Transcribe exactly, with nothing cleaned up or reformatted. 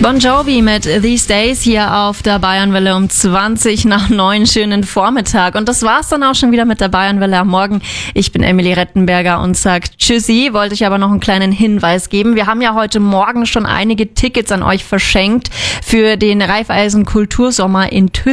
Bon Jovi mit These Days hier auf der Bayernwelle um zwanzig nach neun. Schönen Vormittag. Und das war's dann auch schon wieder mit der Bayernwelle am Morgen. Ich bin Emily Rettenberger und sag Tschüssi. Wollte ich aber noch einen kleinen Hinweis geben. Wir haben ja heute Morgen schon einige Tickets an euch verschenkt für den Raiffeisen Kultursommer in Tübingen.